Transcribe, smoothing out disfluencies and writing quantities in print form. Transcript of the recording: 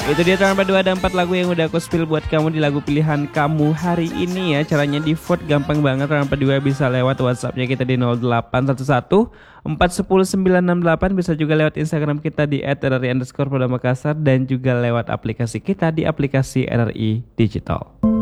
Itu dia teman berdua, ada 4 lagu yang udah aku spill buat kamu di lagu pilihan kamu hari ini ya. Caranya di vote gampang banget, teman berdua bisa lewat WhatsAppnya kita di 0811 410 968, bisa juga lewat Instagram kita di @rri_Polda Makassar dan juga lewat aplikasi kita di aplikasi RRI Digital.